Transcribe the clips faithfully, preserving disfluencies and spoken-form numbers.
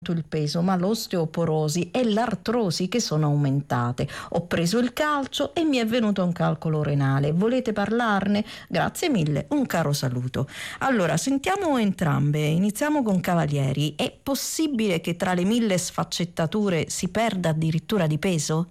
il peso, ma l'osteoporosi e l'artrosi che sono aumentate. Ho preso il calcio e mi è venuto un calcolo renale. Volete parlarne? Grazie mille, un caro saluto. Allora, sentiamo entrambe. Iniziamo con Cavalieri. È possibile che tra le mille sfaccettature si perda addirittura di peso?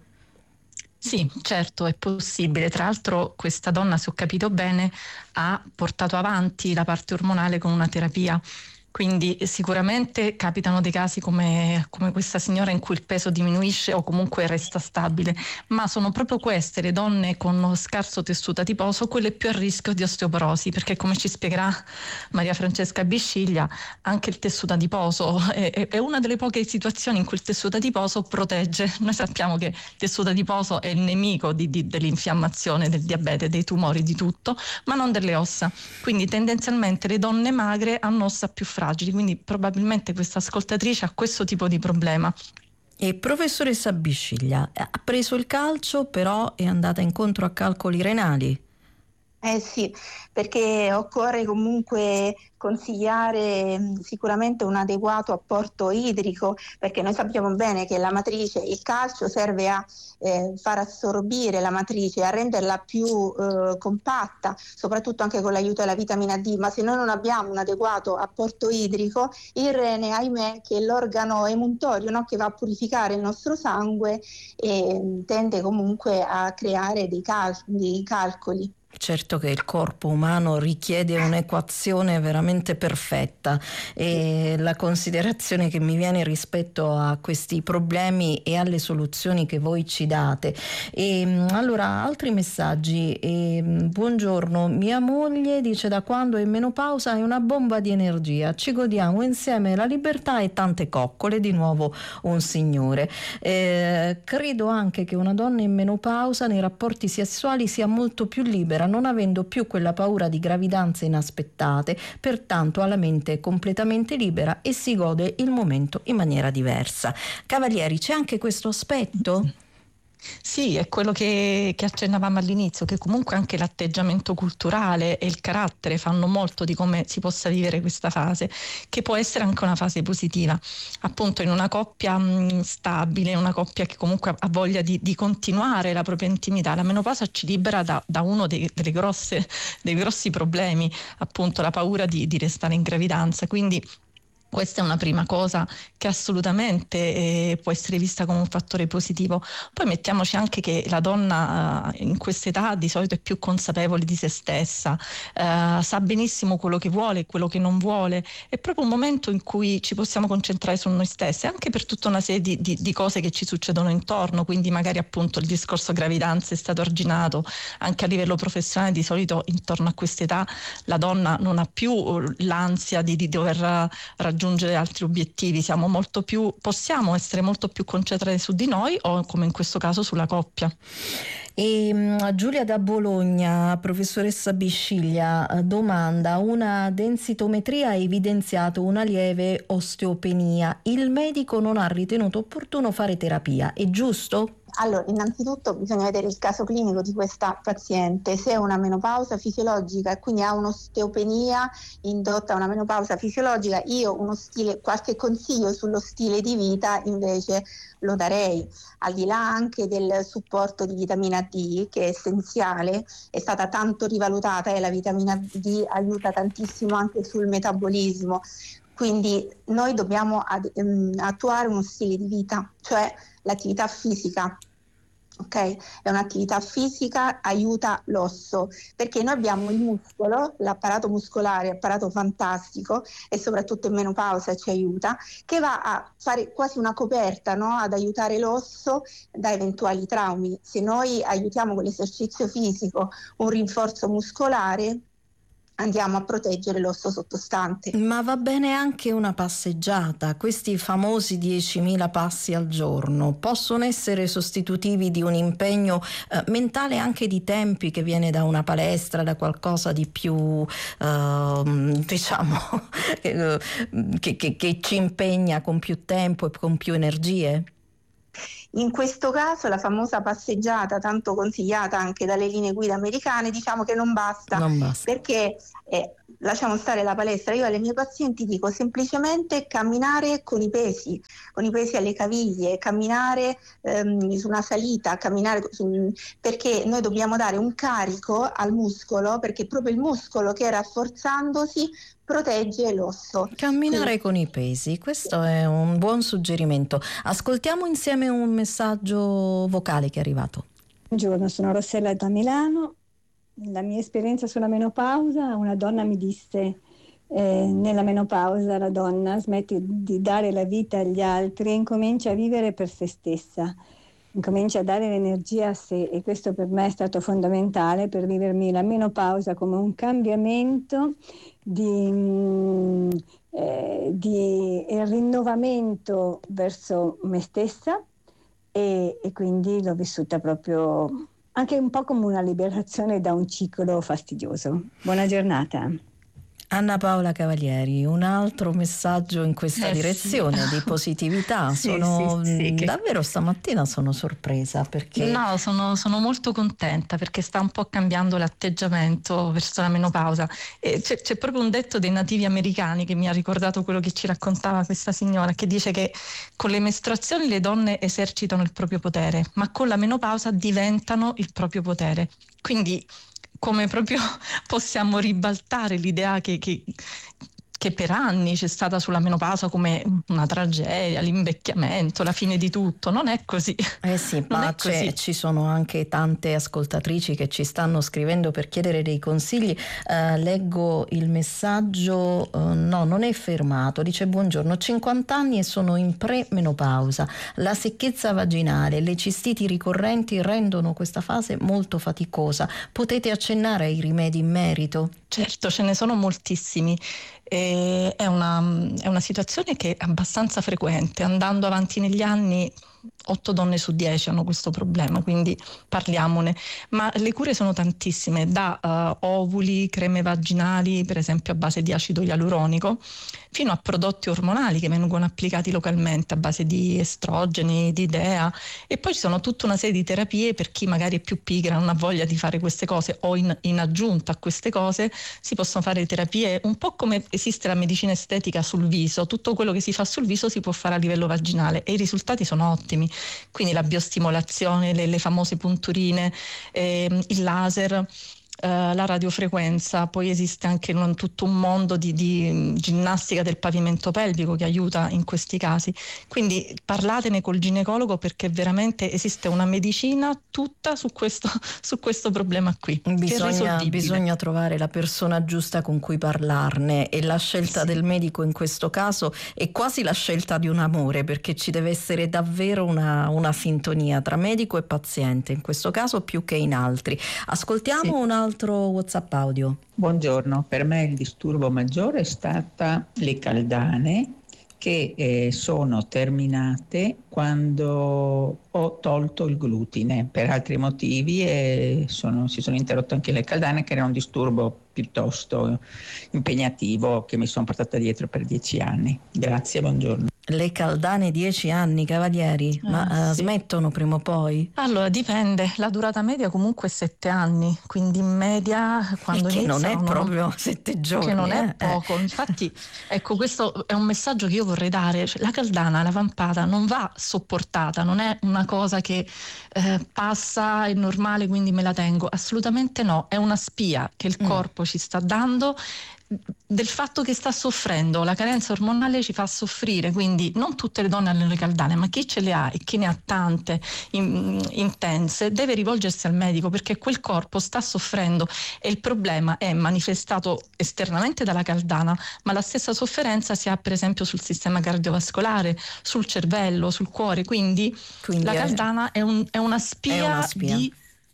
Sì, certo, è possibile. Tra l'altro questa donna, se ho capito bene, ha portato avanti la parte ormonale con una terapia. Quindi sicuramente capitano dei casi come, come questa signora in cui il peso diminuisce o comunque resta stabile, ma sono proprio queste le donne con scarso tessuto adiposo quelle più a rischio di osteoporosi, perché come ci spiegherà Maria Francesca Bisciglia, anche il tessuto adiposo è, è una delle poche situazioni in cui il tessuto adiposo protegge. Noi sappiamo che il tessuto adiposo è il nemico di, di, dell'infiammazione, del diabete, dei tumori, di tutto, ma non delle ossa. Quindi tendenzialmente le donne magre hanno ossa più fragili. Fragili, quindi probabilmente questa ascoltatrice ha questo tipo di problema. E professoressa Bisciglia, ha preso il calcio però è andata incontro a calcoli renali? Eh sì, perché occorre comunque consigliare sicuramente un adeguato apporto idrico, perché noi sappiamo bene che la matrice, il calcio serve a eh, far assorbire la matrice, a renderla più eh, compatta, soprattutto anche con l'aiuto della vitamina D, ma se noi non abbiamo un adeguato apporto idrico, il rene, ahimè, che è l'organo emuntorio, no, che va a purificare il nostro sangue, e tende comunque a creare dei, cal- dei calcoli. Certo che il corpo umano richiede un'equazione veramente perfetta e la considerazione che mi viene rispetto a questi problemi e alle soluzioni che voi ci date. E, allora, altri messaggi. E, buongiorno, mia moglie dice da quando è in menopausa è una bomba di energia, ci godiamo insieme la libertà e tante coccole, di nuovo un signore. Eh, credo anche che una donna in menopausa nei rapporti sessuali sia molto più libera, non avendo più quella paura di gravidanze inaspettate, pertanto ha la mente completamente libera e si gode il momento in maniera diversa. Cavalieri, c'è anche questo aspetto? Sì, è quello che, che accennavamo all'inizio, che comunque anche l'atteggiamento culturale e il carattere fanno molto di come si possa vivere questa fase, che può essere anche una fase positiva. Appunto in una coppia mh, stabile, una coppia che comunque ha voglia di, di continuare la propria intimità, la menopausa ci libera da, da uno dei, delle grosse, dei grossi problemi, appunto la paura di, di restare in gravidanza. Quindi questa è una prima cosa che assolutamente eh, può essere vista come un fattore positivo. Poi mettiamoci anche che la donna eh, in questa età di solito è più consapevole di se stessa, eh, sa benissimo quello che vuole e quello che non vuole. È proprio un momento in cui ci possiamo concentrare su noi stessi, anche per tutta una serie di, di, di cose che ci succedono intorno. Quindi magari appunto il discorso gravidanza è stato arginato anche a livello professionale. Di solito intorno a quest'età la donna non ha più l'ansia di, di dover raggiungere raggiungere altri obiettivi, siamo molto più, possiamo essere molto più concentrati su di noi o come in questo caso sulla coppia. E um, Giulia da Bologna, professoressa Bisciglia, domanda: una densitometria ha evidenziato una lieve osteopenia, il medico non ha ritenuto opportuno fare terapia, è giusto? Allora, innanzitutto bisogna vedere il caso clinico di questa paziente, se è una menopausa fisiologica e quindi ha un'osteopenia indotta a una menopausa fisiologica. Io uno stile, qualche consiglio sullo stile di vita invece lo darei, al di là anche del supporto di vitamina D che è essenziale, è stata tanto rivalutata e la vitamina D aiuta tantissimo anche sul metabolismo. Quindi noi dobbiamo ad, um, attuare uno stile di vita, cioè l'attività fisica, ok? È un'attività fisica, aiuta l'osso, perché noi abbiamo il muscolo, l'apparato muscolare, apparato fantastico e soprattutto in menopausa ci aiuta, che va a fare quasi una coperta, no? Ad aiutare l'osso da eventuali traumi. Se noi aiutiamo con l'esercizio fisico un rinforzo muscolare, andiamo a proteggere l'osso sottostante. Ma va bene anche una passeggiata, questi famosi diecimila passi al giorno possono essere sostitutivi di un impegno eh, mentale, anche di tempi, che viene da una palestra, da qualcosa di più eh, diciamo che, che, che ci impegna con più tempo e con più energie? In questo caso la famosa passeggiata, tanto consigliata anche dalle linee guida americane, diciamo che non basta, non basta. perché eh, lasciamo stare la palestra. Io alle mie pazienti dico semplicemente camminare con i pesi, con i pesi alle caviglie, camminare ehm, su una salita, camminare su, perché noi dobbiamo dare un carico al muscolo, perché proprio il muscolo che rafforzandosi protegge l'osso. Camminare Quindi, con i pesi, questo è un buon suggerimento. Ascoltiamo insieme un messaggio vocale che è arrivato. Buongiorno, sono Rossella da Milano. La mia esperienza sulla menopausa, una donna mi disse eh, nella menopausa la donna smette di dare la vita agli altri e incomincia a vivere per se stessa, incomincia a dare l'energia a sé, e questo per me è stato fondamentale per vivermi la menopausa come un cambiamento di, eh, di rinnovamento verso me stessa, e, e quindi l'ho vissuta proprio anche un po' come una liberazione da un ciclo fastidioso. Buona giornata. Anna Paola Cavalieri, un altro messaggio in questa eh direzione sì. di positività. Sì, sono sì, sì, che... davvero stamattina sono sorpresa perché no, sono, sono molto contenta perché sta un po' cambiando l'atteggiamento verso la menopausa. E c'è, c'è proprio un detto dei nativi americani che mi ha ricordato quello che ci raccontava questa signora, che dice che con le mestruazioni le donne esercitano il proprio potere, ma con la menopausa diventano il proprio potere. Quindi come proprio possiamo ribaltare l'idea che, che, che per anni c'è stata sulla menopausa come una tragedia, l'invecchiamento, la fine di tutto. Non è così. Eh sì, non ma è così. c'è, ci sono anche tante ascoltatrici che ci stanno scrivendo per chiedere dei consigli. Uh, leggo il messaggio, uh, no, non è fermato. Dice: buongiorno, ho cinquanta anni e sono in premenopausa. La secchezza vaginale, le cistiti ricorrenti rendono questa fase molto faticosa. Potete accennare ai rimedi in merito? Certo, ce ne sono moltissimi. E è una, è una situazione che è abbastanza frequente. Andando avanti negli anni, otto donne su dieci hanno questo problema, quindi parliamone. Ma le cure sono tantissime, da uh, ovuli, creme vaginali, per esempio a base di acido ialuronico, fino a prodotti ormonali che vengono applicati localmente a base di estrogeni, di D E A, e poi ci sono tutta una serie di terapie per chi magari è più pigra, non ha voglia di fare queste cose, o in, in aggiunta a queste cose si possono fare terapie un po' come esiste la medicina estetica sul viso. Tutto quello che si fa sul viso si può fare a livello vaginale e i risultati sono ottimi. Quindi la biostimolazione, le, le famose punturine, eh, il laser, Uh, la radiofrequenza, poi esiste anche un, tutto un mondo di, di ginnastica del pavimento pelvico che aiuta in questi casi. Quindi parlatene col ginecologo, perché veramente esiste una medicina tutta su questo, su questo problema qui. Bisogna, bisogna trovare la persona giusta con cui parlarne, e la scelta sì. del medico in questo caso è quasi la scelta di un amore, perché ci deve essere davvero una, una sintonia tra medico e paziente, in questo caso più che in altri. Ascoltiamo sì. un altro altro WhatsApp audio. Buongiorno, per me il disturbo maggiore è stata le caldane, che eh, sono terminate quando ho tolto il glutine per altri motivi, e sono, si sono interrotte anche le caldane, che era un disturbo piuttosto impegnativo che mi sono portata dietro per dieci anni. Grazie, buongiorno. Le caldane dieci anni, Cavalieri, ah, ma sì. smettono prima o poi? Allora dipende, la durata media comunque è sette anni, quindi in media quando che iniziano, non è proprio sette giorni, che non eh? è poco. Infatti ecco, questo è un messaggio che io vorrei dare, cioè, la caldana, la vampata non va sopportata, non è una cosa che eh, passa, è normale quindi me la tengo, assolutamente no, è una spia che il mm. corpo ci sta dando del fatto che sta soffrendo. La carenza ormonale ci fa soffrire, quindi non tutte le donne hanno le caldane, ma chi ce le ha e chi ne ha tante in, intense deve rivolgersi al medico, perché quel corpo sta soffrendo e il problema è manifestato esternamente dalla caldana, ma la stessa sofferenza si ha per esempio sul sistema cardiovascolare, sul cervello, sul cuore, quindi, quindi la è, caldana è, un, è una spia, è una spia. di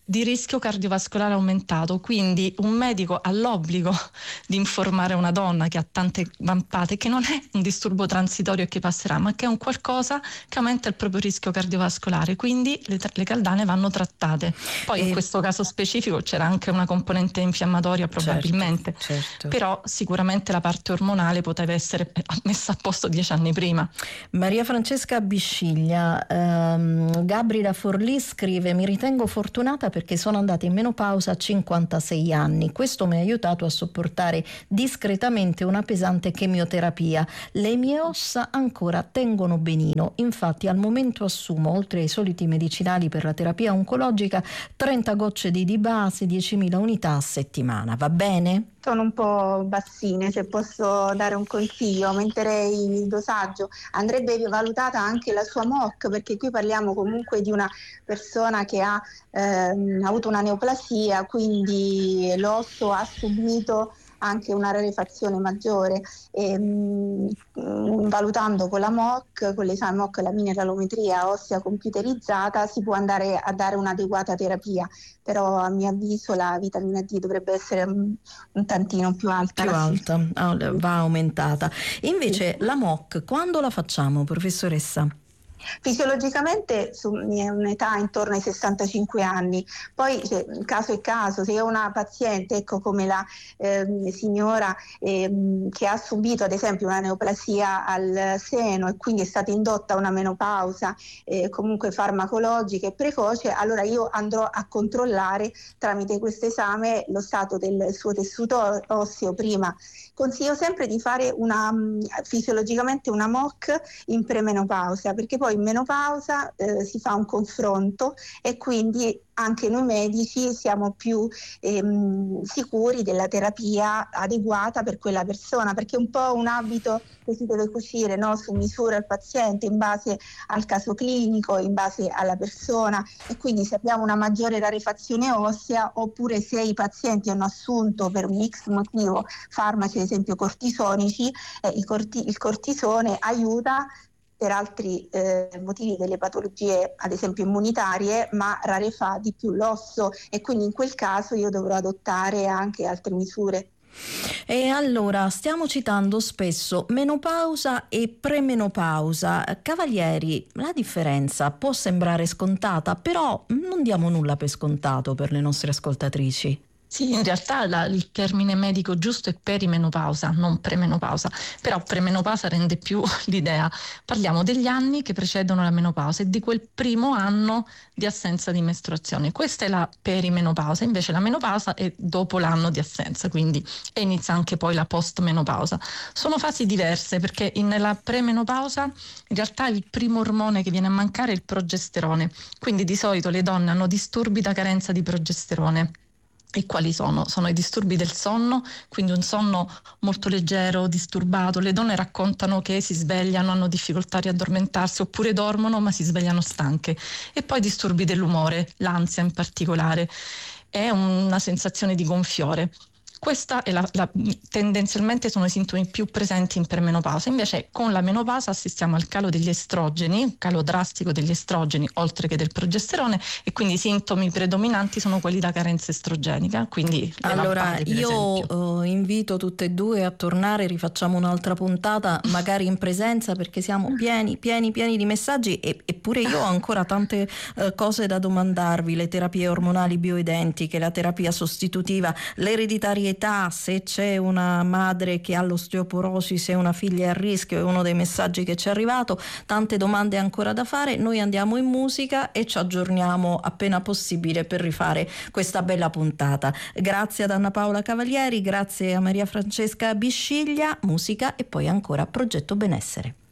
di rischio cardiovascolare aumentato, quindi un medico ha l'obbligo di informare una donna che ha tante vampate che non è un disturbo transitorio e che passerà, ma che è un qualcosa che aumenta il proprio rischio cardiovascolare, quindi le, le caldane vanno trattate. Poi e... in questo caso specifico c'era anche una componente infiammatoria probabilmente, certo, certo. Però sicuramente la parte ormonale poteva essere messa a posto dieci anni prima. Maria Francesca Bisciglia, ehm, Gabri da Forlì scrive: mi ritengo fortunata perché sono andata in menopausa a cinquantasei anni. Questo mi ha aiutato a sopportare discretamente una pesante chemioterapia. Le mie ossa ancora tengono benino, infatti al momento assumo, oltre ai soliti medicinali per la terapia oncologica, trenta gocce di Di-Base, diecimila unità a settimana. Va bene? Sono un po' bassine, se posso dare un consiglio, aumenterei il dosaggio. Andrebbe valutata anche la sua M O C, perché qui parliamo comunque di una persona che ha ehm, avuto una neoplasia, quindi l'osso ha subito anche una rarefazione maggiore, e, mh, valutando con la M O C, con l'esame M O C, la mineralometria ossea computerizzata, si può andare a dare un'adeguata terapia, però a mio avviso la vitamina D dovrebbe essere un, un tantino più alta. Più alta, va aumentata. Invece sì. La M O C, quando la facciamo, professoressa? Fisiologicamente su un'età intorno ai sessantacinque anni, poi cioè, caso è caso, se è una paziente, ecco come la eh, signora eh, che ha subito ad esempio una neoplasia al seno e quindi è stata indotta a una menopausa eh, comunque farmacologica e precoce, allora io andrò a controllare tramite questo esame lo stato del suo tessuto osseo prima. Consiglio sempre di fare una fisiologicamente una M O C in premenopausa, perché poi in menopausa eh, si fa un confronto e quindi anche noi medici siamo più ehm, sicuri della terapia adeguata per quella persona, perché è un po' un abito che si deve cucire, no? Su misura al paziente, in base al caso clinico, in base alla persona, e quindi se abbiamo una maggiore rarefazione ossea oppure se i pazienti hanno assunto per un X motivo farmaci ad esempio cortisonici, eh, il, corti- il cortisone aiuta per altri eh, motivi delle patologie ad esempio immunitarie, ma rarefà di più l'osso e quindi in quel caso io dovrò adottare anche altre misure. E allora stiamo citando spesso menopausa e premenopausa. Cavalieri, la differenza può sembrare scontata, però non diamo nulla per scontato per le nostre ascoltatrici. Sì, in realtà la, il termine medico giusto è perimenopausa, non premenopausa, però premenopausa rende più l'idea. Parliamo degli anni che precedono la menopausa e di quel primo anno di assenza di mestruazione. Questa è la perimenopausa, invece la menopausa è dopo l'anno di assenza, quindi e inizia anche poi la postmenopausa. Sono fasi diverse perché nella premenopausa in realtà il primo ormone che viene a mancare è il progesterone, quindi di solito le donne hanno disturbi da carenza di progesterone. E quali sono? Sono i disturbi del sonno, quindi un sonno molto leggero, disturbato. Le donne raccontano che si svegliano, hanno difficoltà a riaddormentarsi, oppure dormono ma si svegliano stanche. E poi disturbi dell'umore, l'ansia in particolare, è una sensazione di gonfiore. Questa è la, la, tendenzialmente sono i sintomi più presenti in premenopausa, invece con la menopausa assistiamo al calo degli estrogeni, un calo drastico degli estrogeni oltre che del progesterone, e quindi i sintomi predominanti sono quelli da carenza estrogenica. Quindi allora io uh, invito tutte e due a tornare, rifacciamo un'altra puntata magari in presenza, perché siamo pieni pieni pieni di messaggi e, eppure io ho ancora tante uh, cose da domandarvi: le terapie ormonali bioidentiche, la terapia sostitutiva, l'ereditarietà, se c'è una madre che ha l'osteoporosi, se una figlia è a rischio, è uno dei messaggi che ci è arrivato. Tante domande ancora da fare. Noi andiamo in musica e ci aggiorniamo appena possibile per rifare questa bella puntata. Grazie ad Anna Paola Cavalieri, grazie a Maria Francesca Bisciglia. Musica e poi ancora Progetto Benessere.